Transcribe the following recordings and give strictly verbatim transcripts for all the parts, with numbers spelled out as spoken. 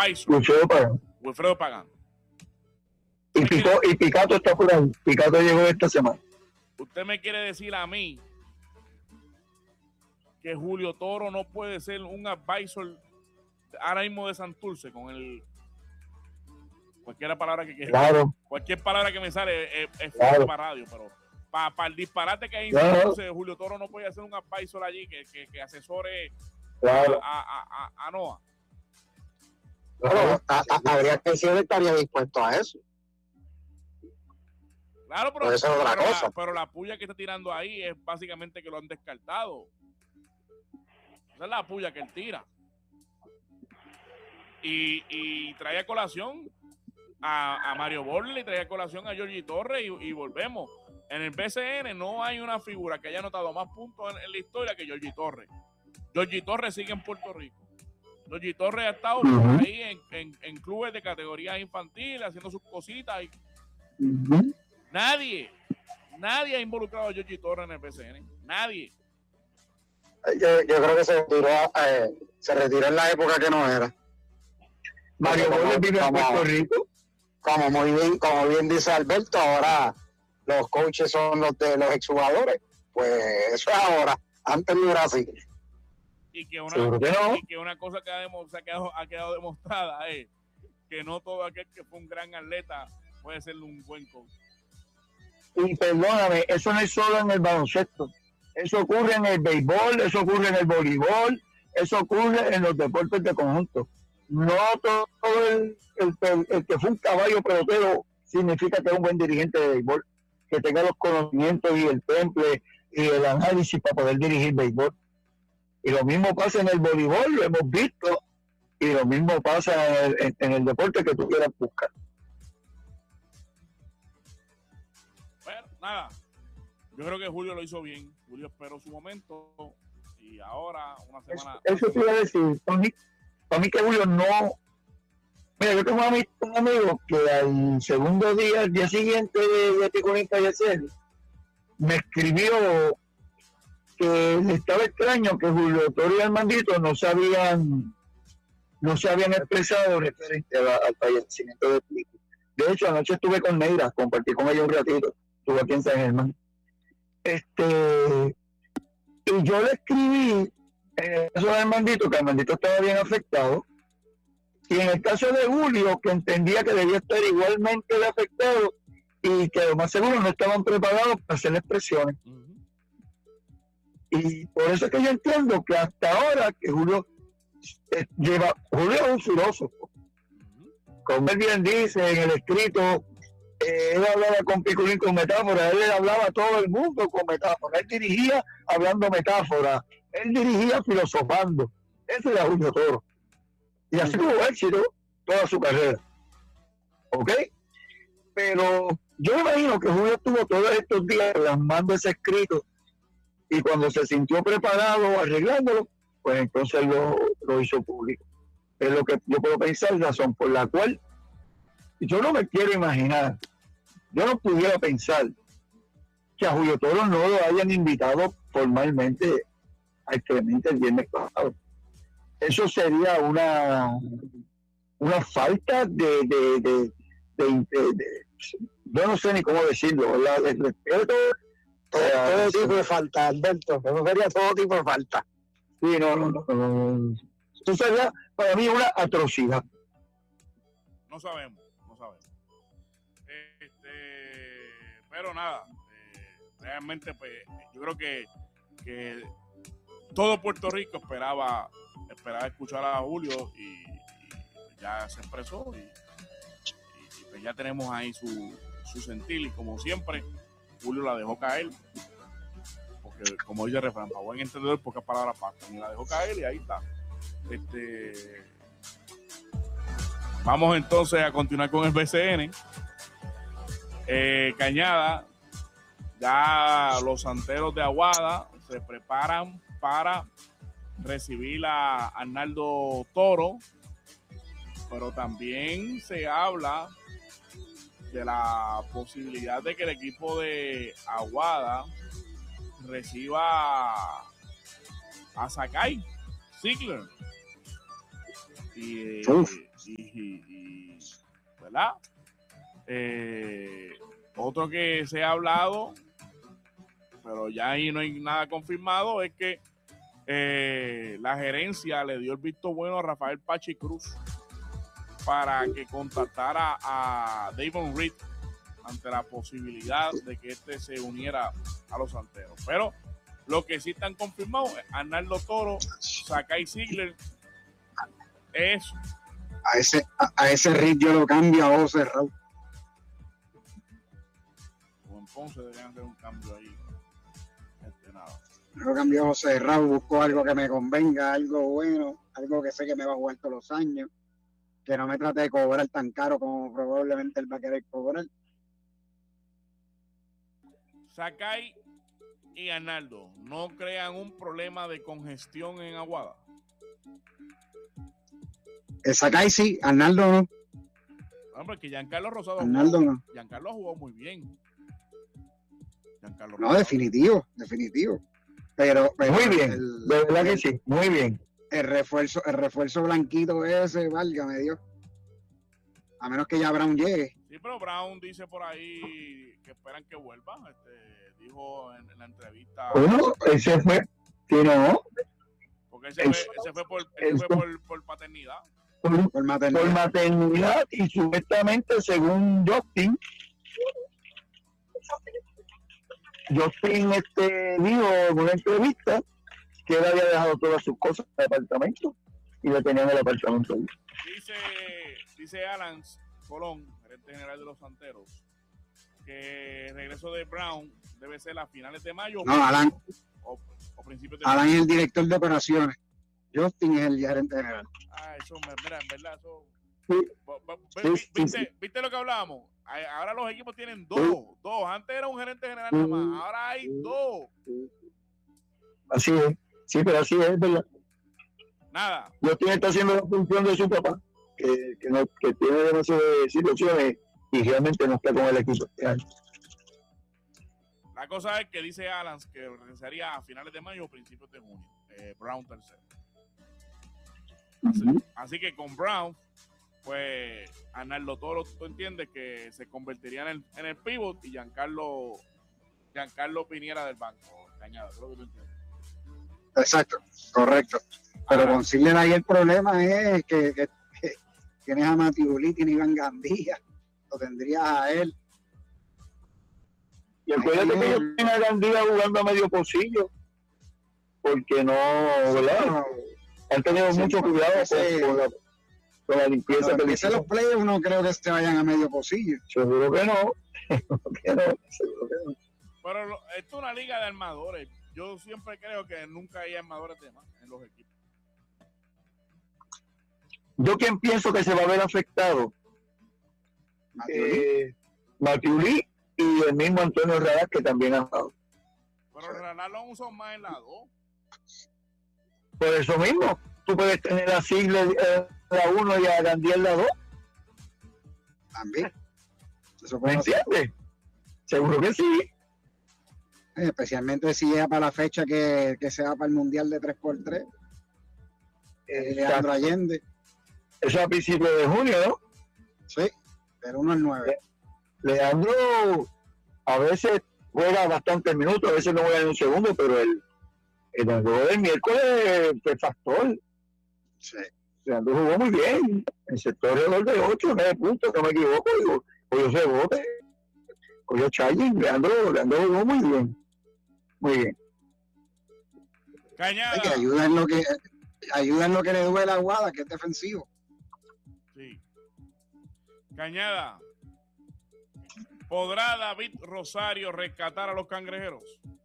Bison. Wilfredo Pagán. Wilfredo Pagán. Y, Pico, y Picato está por ahí. Picato llegó esta semana. ¿Usted me quiere decir a mí que Julio Toro no puede ser un advisor ahora mismo de Santurce con el cualquier palabra que quiera? Claro. Cualquier palabra que me sale es, es fuerte Claro. para radio, pero para pa el disparate que hay en Claro. Santurce, Julio Toro no puede hacer un advisor allí que, que, que asesore Claro. a, a, a, a Noah. Claro, a, a, habría que decir que estaría dispuesto a eso. Claro, pero, Pero eso es otra pero, cosa. La, pero la puya que está tirando ahí es básicamente que lo han descartado. Esa es la puya que él tira. Y, y trae a colación a, a Mario Borle, trae a colación a Georgie Torres y, y volvemos. En el B C N no hay una figura que haya anotado más puntos en, en la historia que Georgie Torres. Georgie Torres sigue en Puerto Rico. Georgie Torres ha estado uh-huh. por ahí en, en, en clubes de categorías infantiles haciendo sus cositas. Y uh-huh. Nadie, nadie ha involucrado a Georgie Torres en el B C N. Nadie. Yo, yo creo que se retiró, eh, se retiró en la época que no era. Mario Borle vive en Puerto Rico. Como muy bien, como bien dice Alberto, ahora los coaches son los de los exjugadores. Pues eso es ahora. Antes no era así. Y que una, que no? y que una cosa que ha, demo, ha, quedado, ha quedado demostrada es que no todo aquel que fue un gran atleta puede ser un buen coach. Y perdóname, eso no es solo en el baloncesto. Eso ocurre en el béisbol, eso ocurre en el voleibol, eso ocurre en los deportes de conjunto. No todo el, el, el, el que fue un caballo pelotero significa que es un buen dirigente de béisbol, que tenga los conocimientos y el temple y el análisis para poder dirigir béisbol. Y lo mismo pasa en el voleibol, lo hemos visto, y lo mismo pasa en el, en, en el deporte que tú quieras buscar. Bueno, nada, yo creo que Julio lo hizo bien. Julio esperó su momento y ahora una semana... Eso, eso te iba a decir, para mí, para mí que Julio no... Mira, yo tengo un amigo que al segundo día, al día siguiente de, de Picolín fallecer, me escribió que le estaba extraño que Julio Toro y Armandito no se habían, no se habían expresado referente a, al fallecimiento de Pico. De hecho, anoche estuve con Neira, compartí con ella un ratito, estuve aquí en San Germán. Este, y yo le escribí, en el caso de Armandito, que Armandito estaba bien afectado, y en el caso de Julio, que entendía que debía estar igualmente de afectado, y que lo más seguro no estaban preparados para hacer expresiones. Uh-huh. Y por eso es que yo entiendo que hasta ahora que Julio eh, lleva, Julio es un filósofo. Como él bien dice en el escrito, eh, él hablaba con Picolín con metáfora, él hablaba a todo el mundo con metáfora, él dirigía hablando metáfora, él dirigía filosofando. Ese era Julio Toro. Y así tuvo éxito toda su carrera. ¿Ok? Pero yo me imagino que Julio estuvo todos estos días plasmando ese escrito y cuando se sintió preparado arreglándolo, pues entonces lo, lo hizo público. Es lo que yo puedo pensar, razón por la cual yo no me quiero imaginar, yo no pudiera pensar que a Julio Toro no lo hayan invitado formalmente al Clemente el viernes pasado. Eso sería una una falta de de, de, de, de, de yo no sé ni cómo decirlo, ¿verdad? El respeto. Todo, todo tipo de falta, Alberto. Eso sería todo tipo de falta. Sí, no, no, no. no. Eso sería para mí una atrocidad. No sabemos, no sabemos. Este, pero nada, eh, realmente, pues, yo creo que, que todo Puerto Rico esperaba, esperaba escuchar a Julio y, y ya se expresó y, y, y pues ya tenemos ahí su, su sentir y como siempre. Julio la dejó caer, porque como dice el refrán, para buen entendedor, pocas palabras bastan, y la dejó caer y ahí está. Este, vamos entonces a continuar con el B C N. Eh, Cañada, ya los santeros de Aguada se preparan para recibir a Arnaldo Toro, pero también se habla de la posibilidad de que el equipo de Aguada reciba a Sakai Ziegler y, y, y, y ¿verdad? Eh, otro que se ha hablado, pero ya ahí no hay nada confirmado, es que eh, la gerencia le dio el visto bueno a Rafael Pachi Cruz para que contactara a Davon Reed ante la posibilidad de que este se uniera a los Santeros. Pero lo que sí están confirmados es Arnaldo Toro, Sakai Ziegler, es A ese, a, a ese Reed yo lo cambio a José Raúl. o en Ponce deberían hacer un cambio ahí. Este, nada. Yo lo cambio a José Raúl, busco algo que me convenga, algo bueno, algo que sé que me va a jugar todos los años, que no me trate de cobrar tan caro como probablemente él va a querer cobrar. Sakai y Arnaldo no crean un problema de congestión en Aguada. El Sakai sí, Arnaldo no. Hombre, que Giancarlo Rosado Arnaldo jugó, no. Giancarlo jugó muy bien. Giancarlo No, Rosado. definitivo, definitivo. Pero, pero Muy bien, el, de verdad que el, sí, muy bien. el refuerzo, el refuerzo blanquito ese, válgame Dios. A menos que ya Brown llegue. Sí, pero Brown dice por ahí que esperan que vuelva. Este, dijo en, en la entrevista. Bueno, ese fue, si no, Porque él se fue, él se fue, por, él se fue por, por paternidad. por, Por maternidad. por maternidad y supuestamente según Justin, Justin este, dijo en una entrevista que él había dejado todas sus cosas en el apartamento y lo tenía en el apartamento ahí. Dice, dice Alan Colón, gerente general de los Santeros, que el regreso de Brown debe ser a finales de mayo No, Alan, o, o principios de Alan mayo. es el director de operaciones. Justin es el gerente general. Ah, eso, me, mira, en verdad, eso... Sí. Bo- bo- Sí, vi- sí, ¿Viste, sí. ¿Viste lo que hablábamos? Ay, ahora los equipos tienen dos, Sí. dos. Antes era un gerente general Sí. nada más, ahora hay Sí. dos. Así es, sí, pero así es, ¿verdad? Nada, Justin está haciendo la función de su papá, que, que, no, que tiene demasiadas situaciones y realmente no está con el equipo este año. la cosa es que dice Alan que regresaría a finales de mayo o principios de junio. Eh, Brown tercero. Así, Ujú. así que con Brown, pues Arnaldo Toro, tú entiendes que se convertiría en el, en el pivot y Giancarlo, Giancarlo viniera del banco. Cañada, creo que tú entiendes. Exacto, correcto. Pero Ahora, con Sidney ahí el problema es que, que, que tienes a Matiulí, tienes a Iván Gandía, lo tendrías a él. Y acuérdate que ellos tienen a Gandía jugando a medio pocillo, porque no, ¿verdad? Han tenido Sí, mucho porque cuidado ese- con, con, la, con la limpieza Cuando que le empiecen los hicieron. playoffs no creo que se vayan a medio pocillo. Seguro que no, seguro que no, seguro que no. pero lo- esto es una liga de armadores. Yo siempre creo que nunca hay armadores de más en los equipos. Yo quien pienso que se va a ver afectado, Matiulí, eh, Matiulí y el mismo Antonio Radar, que también ha dado. Pero Sí. Renan lo usa más en la dos. Por eso mismo, tú puedes tener a Ziegler en la uno y a Gandía en la dos, también. Eso ¿me puede ser. entiendes? Seguro que sí. Eh, Especialmente si llega para la fecha que, que se va para el Mundial de tres por tres. Eh, Leandro Allende. Eso a principios de junio, ¿no? Sí, pero uno es nueve. Leandro a veces juega bastantes minutos, a veces no juega en un segundo, pero el, el juego del miércoles fue factor. Sí. Leandro jugó muy bien. El sector de gol de ocho, nueve puntos, no me equivoco. Digo, cogió rebote, cogió charging. Leandro, Leandro jugó muy bien. Muy bien. Cañada. Hay que ayuda en lo que ayuda en lo que le duele a Aguada, que es defensivo. Sí. Cañada. ¿Podrá David Rosario rescatar a los cangrejeros?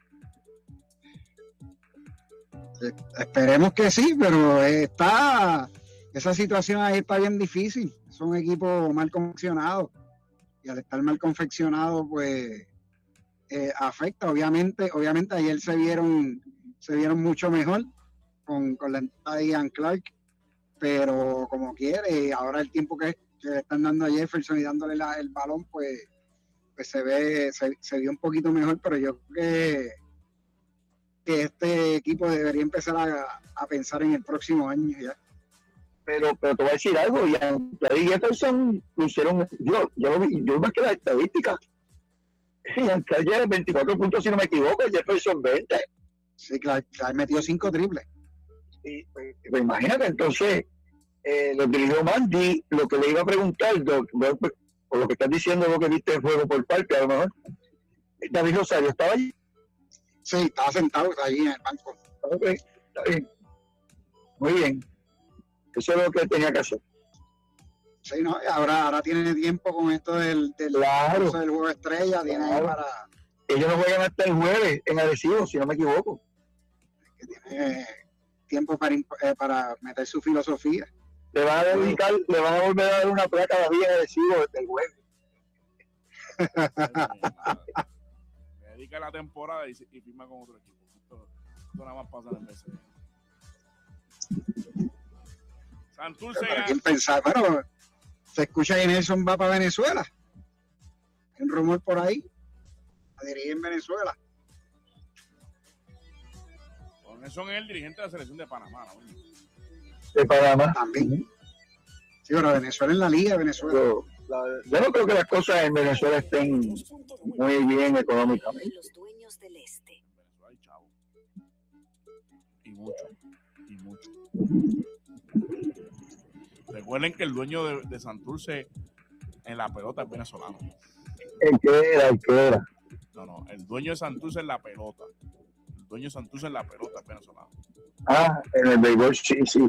Eh, Esperemos que sí, pero está esa situación ahí está bien difícil. Es un equipo mal confeccionado y al estar mal confeccionado, pues eh, afecta. Obviamente, obviamente ayer se vieron se vieron mucho mejor con, con la entrada de Ian Clark, pero como quiere, ahora el tiempo que, que le están dando a Jefferson y dándole la, el balón, pues, pues se ve se, se vio un poquito mejor, pero yo creo que que este equipo debería empezar a, a pensar en el próximo año ya. pero, pero te voy a decir algo, y Yankee y Jefferson lo hicieron, yo, yo, lo vi, yo más que las estadísticas, Yankee ayer veinticuatro puntos si no me equivoco, Jefferson veinte. Sí, Clark, Clark metió cinco triples. Y, pues, pues, imagínate, entonces, eh, lo dirigió Mandy, lo que le iba a preguntar, lo, lo, por lo que estás diciendo, lo que viste el juego por parte, a lo mejor, David Rosario, ¿estaba allí? Sí, estaba sentado allí en el banco. Ok, está bien. Muy bien. Eso es lo que tenía que hacer. Sí, no, ahora, ahora tiene tiempo con esto del, del, Claro. del juego de estrella, tiene ahí Claro. para Ellos no juegan hasta el jueves en Arecibo, si no me equivoco. que tiene tiempo para, imp- eh, para meter su filosofía. Le van a dedicar, le van a volver a dar una placa a David en Arecibo desde el jueves. Me dedica la temporada y, y firma con otro equipo. Esto, esto nada más pasa en el B C N. Santurce Pero gana. quién pensaba, bueno, se escucha que Nelson va para Venezuela. Hay un rumor por ahí. A dirigir en Venezuela. Nelson es el dirigente de la selección de Panamá, ¿no? De Panamá. También. Sí, pero Venezuela en la liga de Venezuela. Pero, la- yo no creo que las cosas en Venezuela estén muy bien económicamente. Los dueños del este. En Venezuela hay chavo. Y mucho. Y mucho. Recuerden que el dueño de, de Santurce en la pelota es venezolano. El que era, el que era. No, no. El dueño de Santurce en la pelota. El dueño de Santurce en la pelota es venezolano. Ah, en el béisbol, sí, sí.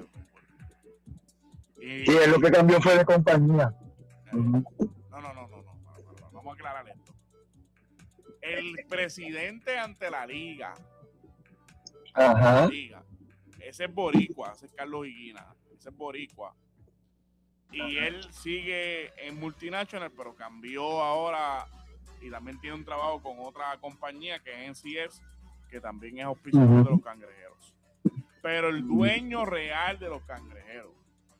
Y, Sí, es lo que cambió fue de compañía. Ujú. No, no, no, no, no. Para, para, para. Vamos a aclarar esto. El presidente ante la liga. Ajá. Liga. Ese es boricua, ese es Carlos Higuina, ese es boricua. Y él sigue en Multinational, pero cambió ahora y también tiene un trabajo con otra compañía que es N C S, que también es auspiciador Uh-huh. de los Cangrejeros. Pero el dueño real de los Cangrejeros,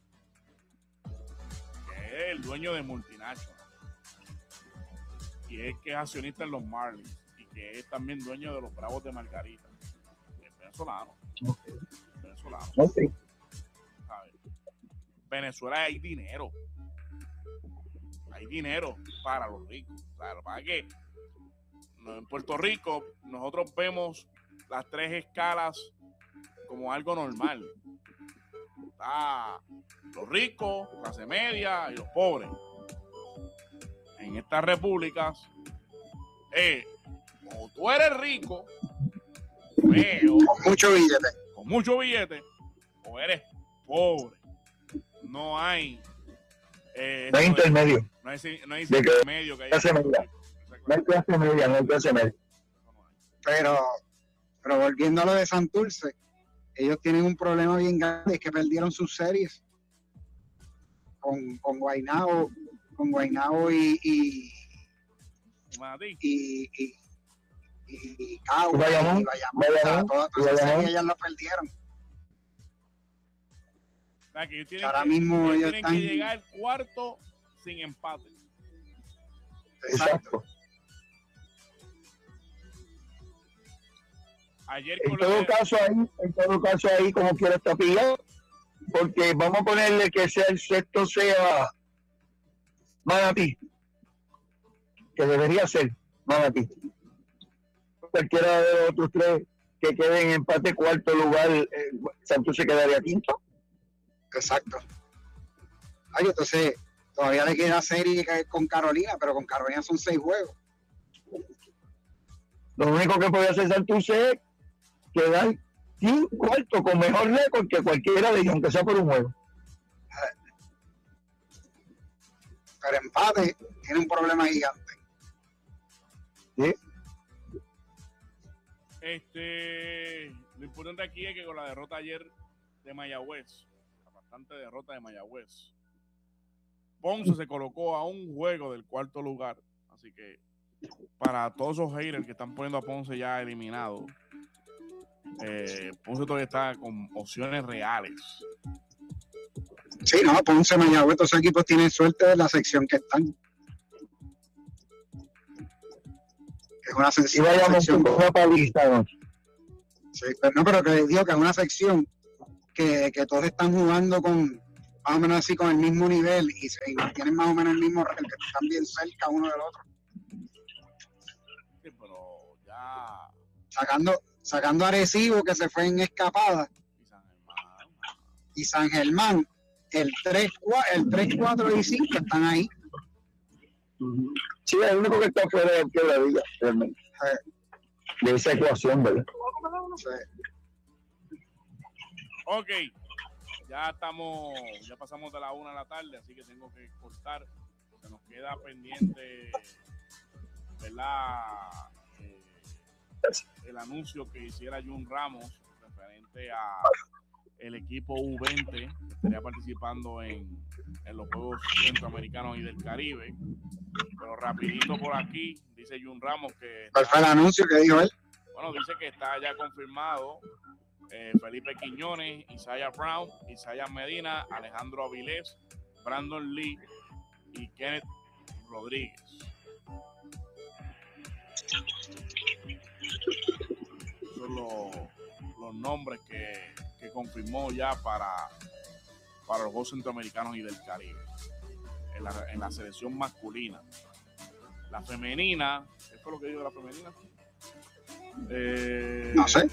que es el dueño de Multinational, y es que es accionista en los Marlins, y que es también dueño de los Bravos de Margarita, es venezolano. Venezolano, Ok. ¿sabes? Venezuela hay dinero. Hay dinero para los ricos. Claro, para que en Puerto Rico nosotros vemos las tres escalas como algo normal. Está los ricos, clase media y los pobres. En estas repúblicas, eh, o tú eres rico, feo, Con mucho billete. con mucho billete, o eres pobre. No hay eh, No hay eso de- intermedio. no hay, no hay De que- intermedio que hay clase media. No hay clase media, no hay clase media. Pero, pero volviendo a lo de Santurce, ellos tienen un problema bien grande, es que perdieron sus series con, con Guaynabo, con Guaynabo y, y, Manatí. y, y, y Cagua, Bayamón, y Bayamón, Bayamón, o sea, todas todas esas Bayamón. series ellas las perdieron. O sea, que ellos tienen, Ahora que, mismo ellos ellos tienen están- que llegar al cuarto sin empate. Exacto. Exacto. Ayer En con todo los caso ahí, en todo caso ahí como quiera está pillado, porque vamos a ponerle que sea el sexto sea Manatí, que debería ser Manatí. Cualquiera de los otros tres que queden en empate cuarto lugar, eh, Santurce quedaría quinto. Exacto. Ay, entonces todavía le queda serie que- con Carolina, pero con Carolina son seis juegos. Lo único que puede hacer Santurce es quedar quinto, cuarto con mejor récord que cualquiera de ellos, aunque sea por un juego. Pero empate tiene un problema gigante. ¿Sí? Este, lo importante aquí es que con la derrota ayer de Mayagüez, la bastante derrota de Mayagüez, Ponce se colocó a un juego del cuarto lugar. Así que para todos esos haters que están poniendo a Ponce ya eliminado, eh, Ponce todavía está con opciones reales. Sí, no, Ponce, Mayagüez, todos esos equipos tienen suerte de la sección que están. Que es una, se- Y vayamos sección. con una paliza, ¿no? Sí, pero no, pero que digo que es una sección que, que todos están jugando con, más o menos así con el mismo nivel y, se, y tienen más o menos el mismo récord, que están bien cerca uno del otro. Sí, pero ya. Sacando, sacando a Arecibo, que se fue en escapada, Y San Germán. y San Germán, el tres, cuatro y cinco están ahí. Sí, el único que está fuera de Quebradilla, realmente. De esa ecuación, ¿verdad? Sí. Ok, ya estamos, ya pasamos de la una de la tarde, así que tengo que cortar. Se nos queda pendiente, ¿verdad? Eh, el anuncio que hiciera Jun Ramos referente a el equipo U veinte que estaría participando en, en los Juegos Centroamericanos y del Caribe. Pero rapidito por aquí, dice Jun Ramos que... ¿Cuál fue el anuncio que dijo él? Bueno, dice que está ya confirmado eh, Felipe Quiñones, Isaiah Brown, Isaiah Medina, Alejandro Avilés, Brandon Lee y Kenneth Rodríguez. Esos son los, los nombres que, que confirmó ya para, para los Juegos Centroamericanos y del Caribe en la, en la selección masculina. La femenina, ¿qué fue lo que dijo la femenina? Eh, No sé.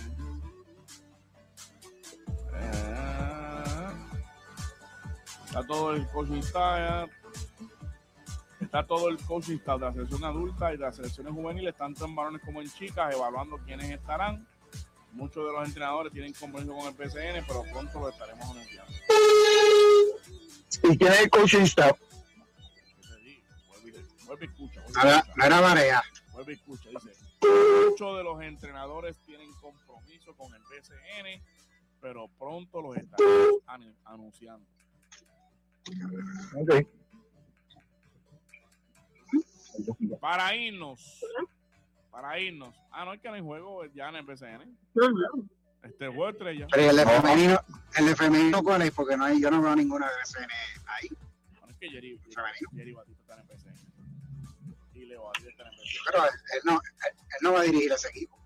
Eh, está todo el coaching staff, está todo el coaching staff de la selección adulta y de las selecciones juveniles, tanto en varones como en chicas, evaluando quiénes estarán. Muchos de los entrenadores tienen compromiso con el P C N, pero pronto lo estaremos anunciando. ¿Y quién es el coaching staff? Vuelve y escucha. No era, no era Barea. Vuelve y escucha, dice. Muchos de los entrenadores tienen compromiso con el P C N, pero pronto los estaremos an- anunciando. Okay. Para irnos, para irnos. Ah, no, es que no hay juego ya en el P C N. Este juego estrella. Pero el de femenino, el de femenino, ¿cuál es? Porque no hay, yo no veo ninguna de P C N ahí. Bueno, es que Jerry, Femenino. Jerry Batista está en el P C N. Y Leo Batista está en el P C N. Pero él, él no, él, él no va a dirigir ese equipo.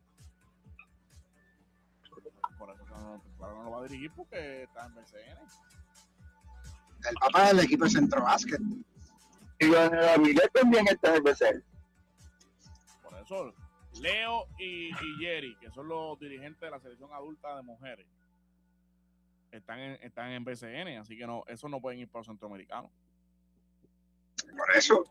Por eso no, claro, no lo va a dirigir porque está en P C N. El papá del equipo de Centro Básquet. Y Avilés también está en el P C N. Por eso, Leo y, y Jerry, que son los dirigentes de la selección adulta de mujeres, están en, están en B C N, así que no, esos no pueden ir para los centroamericanos. Por eso.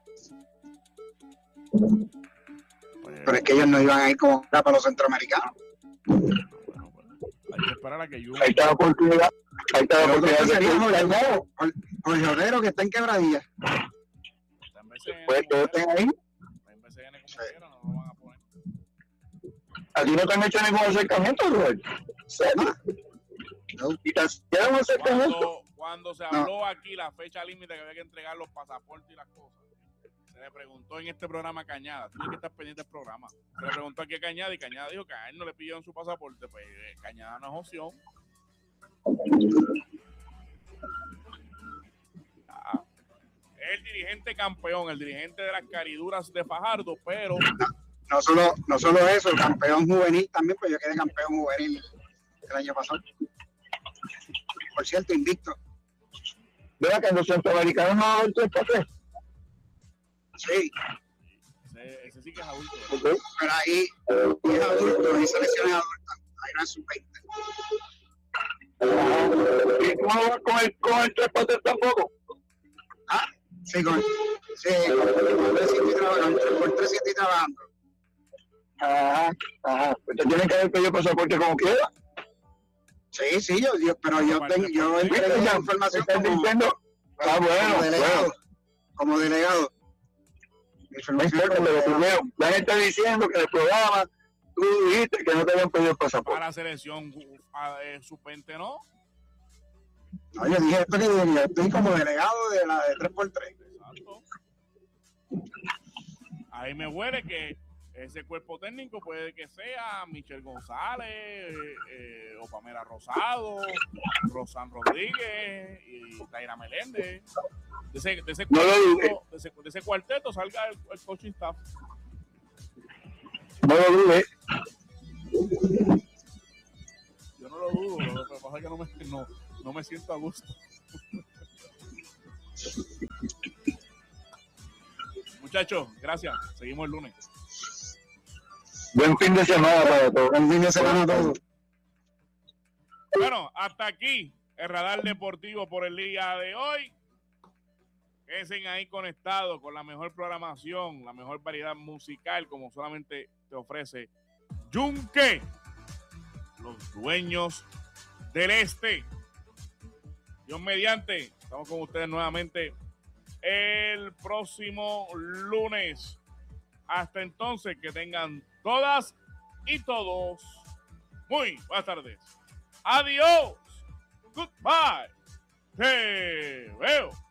Pues, Pero es que ellos no iban a ir como para los centroamericanos. bueno, bueno, hay que esperar a que Jun. Ahí está la oportunidad. Ahí está la oportunidad de sería Jorge. Jorge Odero, que está en Quebradilla. Está en B C N, Pues todos estén ahí. está en B C N como Sí. quiera, no lo van a poner. Aquí no te han hecho ningún acercamiento, Robert. ¿Serio? No. ¿Y te hicieron un acercamiento? Cuando, cuando se habló aquí la fecha límite que había que entregar los pasaportes y las cosas, se le preguntó en este programa a Cañada, tiene que estar pendiente del programa, se le preguntó aquí a Cañada y Cañada dijo que a él no le pidieron su pasaporte, pues eh, Cañada no es opción. Ah, es el dirigente campeón, el dirigente de las cariduras de Fajardo, pero No solo, no solo eso, el campeón juvenil también, pues yo quedé campeón juvenil el año pasado. Por cierto, invicto. Vea que los centroamericanos no van a tres para tres. Sí, ese, ese sí que es adulto. Okay. pero ahí es adulto, hay selecciones adultas, ahí no es sub veinte. ¿Y tú no vas con el, con el tres para tres tampoco? Ah, sí, con, sí, con tres estoy trabajando, con tres estoy trabajando. Ajá, ajá. Pues te tienen que haber pedido pasaporte como quiera. Sí, sí, yo, yo pero yo, tengo, yo entregué la información Estás como, diciendo, ah, bueno, como delegado. bueno. Como delegado. Mi No información importa, como pero delegado. primero, la gente está diciendo que en el programa tú dijiste que no te habían pedido el pasaporte. Para la selección eh, sub veinte, ¿no? No, yo dije esto que yo estoy como delegado de la de tres por tres. Exacto. Ahí me huele que ese cuerpo técnico puede que sea Michelle González, eh, eh, o Pamela Rosado, Rosan Rodríguez y Taira Meléndez. De ese, de ese, No lo cuarteto, dudes. de ese, de ese cuarteto salga el, el coaching staff. No lo dudes. Yo no lo dudo, lo que pasa es que no me, no, no me siento a gusto. Muchachos, gracias. Seguimos el lunes. Buen fin de semana para todos. Buen fin de semana a todos. Bueno, hasta aquí el Radar Deportivo por el día de hoy. Quédense ahí conectados con la mejor programación, la mejor variedad musical, como solamente te ofrece Yunque, los dueños del este. Dios mediante, estamos con ustedes nuevamente el próximo lunes. Hasta entonces, que tengan todas y todos muy buenas tardes. Adiós. Goodbye. Te veo.